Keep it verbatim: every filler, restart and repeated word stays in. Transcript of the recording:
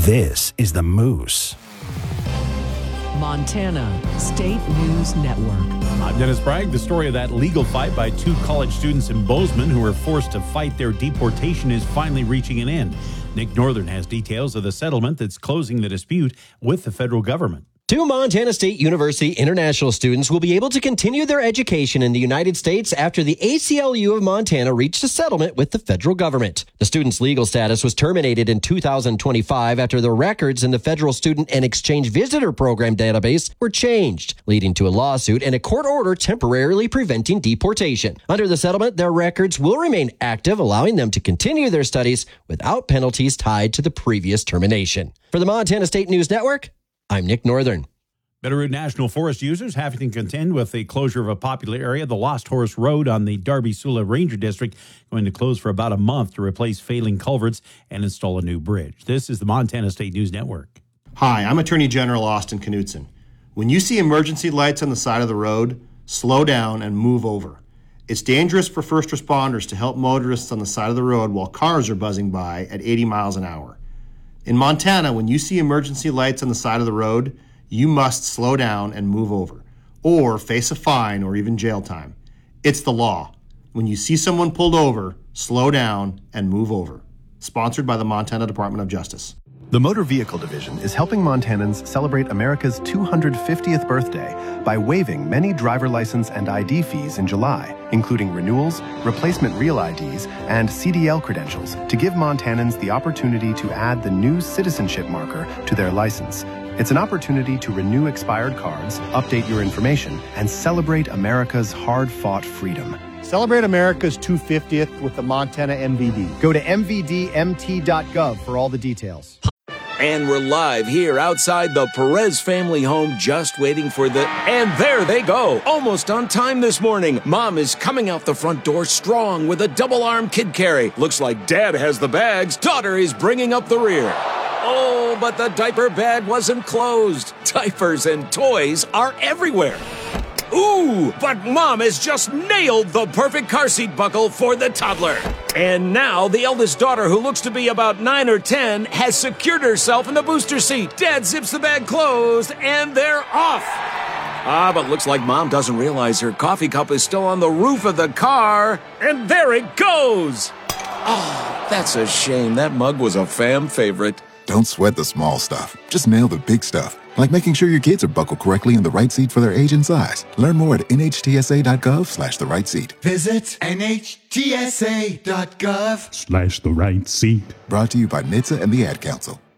This is The Moose. Montana State News Network. I'm Dennis Bragg. The story of that legal fight by two college students in Bozeman who were forced to fight their deportation is finally reaching an end. Nick Northern has details of the settlement that's closing the dispute with the federal government. Two Montana State University international students will be able to continue their education in the United States after the A C L U of Montana reached a settlement with the federal government. The students' legal status was terminated in two thousand twenty-five after their records in the Federal Student and Exchange Visitor Program database were changed, leading to a lawsuit and a court order temporarily preventing deportation. Under the settlement, their records will remain active, allowing them to continue their studies without penalties tied to the previous termination. For the Montana State News Network, I'm Nick Northern. Bitterroot National Forest users having to contend with the closure of a popular area, the Lost Horse Road on the Darby-Sula Ranger District, going to close for about a month to replace failing culverts and install a new bridge. This is the Montana State News Network. Hi, I'm Attorney General Austin Knudsen. When you see emergency lights on the side of the road, slow down and move over. It's dangerous for first responders to help motorists on the side of the road while cars are buzzing by at eighty miles an hour. In Montana, when you see emergency lights on the side of the road, you must slow down and move over, or face a fine or even jail time. It's the law. When you see someone pulled over, slow down and move over. Sponsored by the Montana Department of Justice. The Motor Vehicle Division is helping Montanans celebrate America's two hundred fiftieth birthday by waiving many driver license and I D fees in July, including renewals, replacement real I Ds, and C D L credentials to give Montanans the opportunity to add the new citizenship marker to their license. It's an opportunity to renew expired cards, update your information, and celebrate America's hard-fought freedom. Celebrate America's two hundred fiftieth with the Montana M V D. Go to m v d m t dot gov for all the details. And we're live here outside the Perez family home, just waiting for the... And there they go, almost on time this morning. Mom is coming out the front door strong with a double-arm kid carry. Looks like Dad has the bags. Daughter is bringing up the rear. Oh, but the diaper bag wasn't closed. Diapers and toys are everywhere. Ooh, but Mom has just nailed the perfect car seat buckle for the toddler. And now the eldest daughter, who looks to be about nine or ten, has secured herself in the booster seat. Dad zips the bag closed, and they're off. Ah, but looks like Mom doesn't realize her coffee cup is still on the roof of the car. And there it goes. Oh, that's a shame. That mug was a fam favorite. Don't sweat the small stuff. Just nail the big stuff, like making sure your kids are buckled correctly in the right seat for their age and size. Learn more at n h t s a dot gov slash the right seat. Visit n h t s a dot gov slash the right seat. Brought to you by N H T S A and the Ad Council.